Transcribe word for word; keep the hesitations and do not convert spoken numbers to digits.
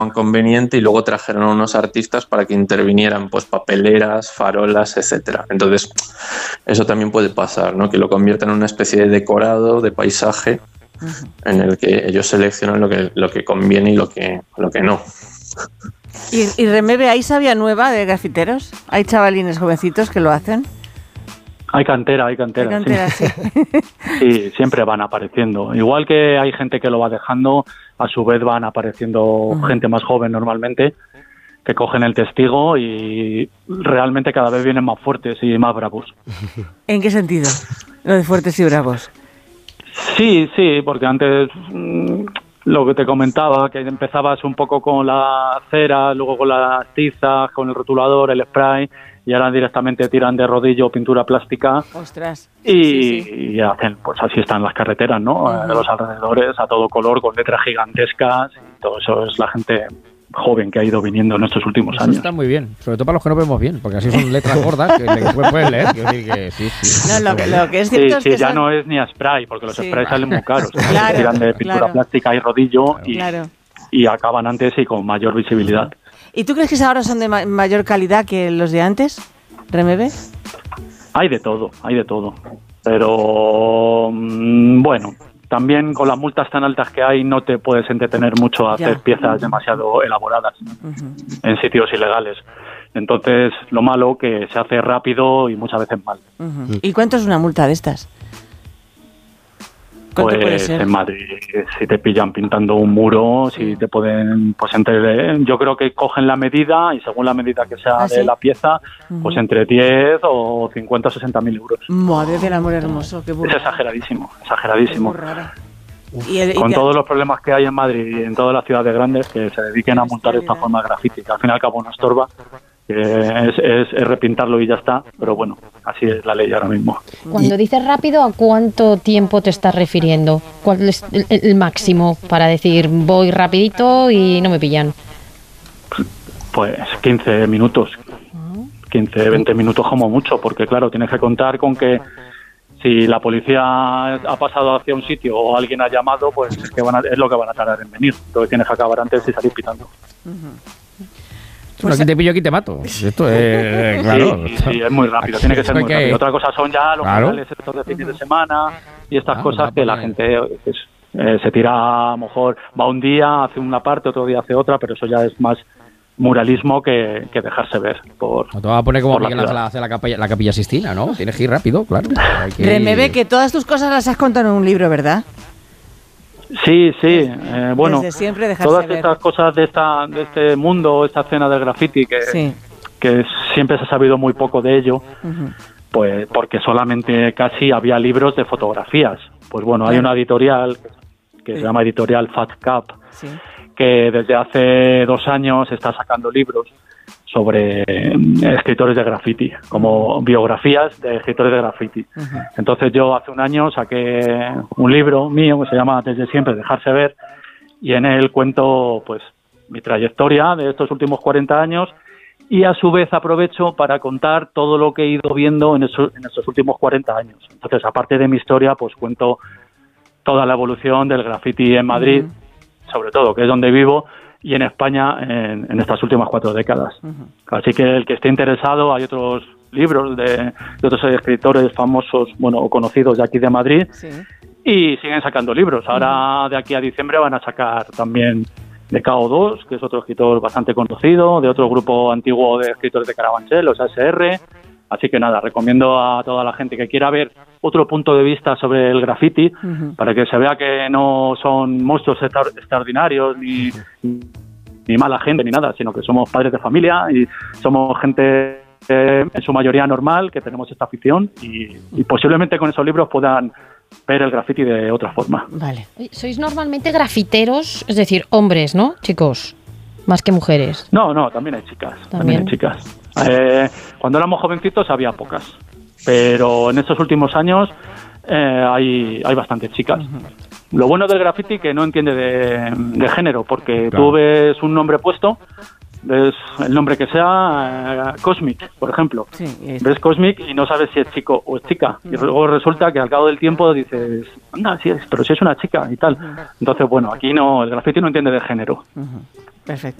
conveniente y luego trajeron a unos artistas para que intervinieran pues papeleras, farolas, etcétera. Entonces eso también puede pasar, ¿no? Que lo conviertan en una especie de decorado, de paisaje, uh-huh, en el que ellos seleccionan lo que, lo que conviene y lo que, lo que no. ¿Y, y Remebe, hay sabia nueva de grafiteros? ¿Hay chavalines jovencitos que lo hacen? Hay cantera, hay cantera, hay cantera sí. sí. Sí, siempre van apareciendo. Igual que hay gente que lo va dejando, a su vez van apareciendo uh-huh, gente más joven normalmente, que cogen el testigo y realmente cada vez vienen más fuertes y más bravos. ¿En qué sentido? Lo de fuertes y bravos. Sí, sí, porque antes mmm, lo que te comentaba, que empezabas un poco con la cera, luego con las tizas, con el rotulador, el spray, y ahora directamente tiran de rodillo pintura plástica. Ostras. Y, sí, sí. y hacen, pues así están las carreteras, ¿no? Uh-huh. De los alrededores, a todo color, con letras gigantescas, y todo eso es la gente joven que ha ido viniendo en estos últimos eso años. Está muy bien, sobre todo para los que no vemos bien, porque así son letras gordas que puedes leer. Quiero decir que sí, sí. No, lo, que, lo que es cierto sí, es sí, que ya son... no es ni a spray, porque los sí. sprays salen muy caros. Claro, tiran de pintura claro. plástica y rodillo claro. y, claro. y acaban antes y con mayor visibilidad. ¿Y tú crees que ahora son de ma- mayor calidad que los de antes, Remebe? Hay de todo, hay de todo. Pero mmm, bueno, también con las multas tan altas que hay no te puedes entretener mucho a hacer ya. piezas demasiado elaboradas uh-huh. en sitios ilegales. Entonces, lo malo que se hace rápido y muchas veces mal. Uh-huh. ¿Y cuánto es una multa de estas? ¿Cuánto pues puede ser? En Madrid, si te pillan pintando un muro, sí. si te pueden, pues entre, yo creo que cogen la medida y según la medida que sea ¿Ah, de sí? la pieza, uh-huh. pues entre diez o cincuenta o sesenta mil euros. Madre del amor hermoso, qué burrada. Es exageradísimo, exageradísimo. ¿Y el, y Con te... todos los problemas que hay en Madrid y en todas las ciudades grandes que se dediquen a montar esta forma de graffiti, que al fin y al cabo no estorba, que es, es, es repintarlo y ya está, pero bueno, así es la ley ahora mismo. Cuando dices rápido, ¿a cuánto tiempo te estás refiriendo? ¿Cuál es el, el máximo para decir voy rapidito y no me pillan? Pues quince minutos, quince, veinte minutos como mucho, porque claro, tienes que contar con que si la policía ha pasado hacia un sitio o alguien ha llamado, pues es, que van a, es lo que van a tardar en venir. Entonces tienes que acabar antes y salir pitando. Uh-huh. Pues aquí te pillo, aquí te mato. Esto es, claro. Sí, sí, es muy rápido, tiene que ser muy que... rápido. Otra cosa son ya los claro. canales estos de fines de semana y estas ah, cosas que la gente pues, eh, se tira, a lo mejor va un día, hace una parte, otro día hace otra, pero eso ya es más muralismo que, que dejarse ver. Por, no te vas a poner como Miguel Ángel hace la capilla, la capilla Sistina, ¿no? Tienes que ir rápido, claro. Que... Remebe, que todas tus cosas las has contado en un libro, ¿verdad? Sí, sí, eh, bueno, Desde siempre todas ver. estas cosas de esta de este mundo, esta escena del graffiti, que, sí. que siempre se ha sabido muy poco de ello, uh-huh. pues porque solamente casi había libros de fotografías. Pues bueno, claro. hay una editorial que sí. se llama Editorial Fat Cap, sí. que desde hace dos años está sacando libros sobre escritores de graffiti, como biografías de escritores de graffiti. Uh-huh. Entonces yo hace un año saqué un libro mío que se llama Desde siempre, dejarse ver, y en él cuento pues mi trayectoria de estos últimos cuarenta años y a su vez aprovecho para contar todo lo que he ido viendo en, eso, en estos últimos cuarenta años. Entonces, aparte de mi historia, pues cuento toda la evolución del graffiti en Madrid, uh-huh. sobre todo, que es donde vivo, y en España en, en estas últimas cuatro décadas. Uh-huh. Así que el que esté interesado, hay otros libros de, de otros escritores famosos, bueno, o conocidos de aquí de Madrid, sí. y siguen sacando libros. Ahora, uh-huh. de aquí a diciembre, van a sacar también de K O dos, que es otro escritor bastante conocido, de otro grupo antiguo de escritores de Carabanchel, los A S R. Así que nada, recomiendo a toda la gente que quiera ver otro punto de vista sobre el graffiti, uh-huh. para que se vea que no son monstruos extra- extraordinarios, ni, ni mala gente, ni nada, sino que somos padres de familia y somos gente eh, en su mayoría normal, que tenemos esta afición y, y posiblemente con esos libros puedan ver el graffiti de otra forma. Vale. Sois normalmente grafiteros, es decir, hombres, ¿no, chicos? Más que mujeres. No, no, también hay chicas. También, también hay chicas. Eh, cuando éramos jovencitos había pocas, pero en estos últimos años eh, hay, hay bastantes chicas. Uh-huh. Lo bueno del graffiti que no entiende de, de género, porque claro. tú ves un nombre puesto ves el nombre que sea, eh, Cosmic, por ejemplo. Sí, ves Cosmic y no sabes si es chico o es chica. Uh-huh. Y luego resulta que al cabo del tiempo dices, anda, sí es, pero si es una chica y tal. Uh-huh. Entonces, bueno, aquí no, el graffiti no entiende de género. Uh-huh. Perfecto.